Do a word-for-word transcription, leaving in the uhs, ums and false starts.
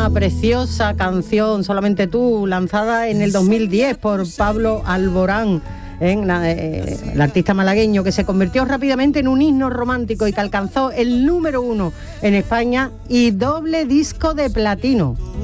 una preciosa canción, Solamente tú, lanzada en el dos mil diez por Pablo Alborán, ¿eh? Eh, el artista malagueño, que se convirtió rápidamente en un himno romántico y que alcanzó el número uno en España y doble disco de platino.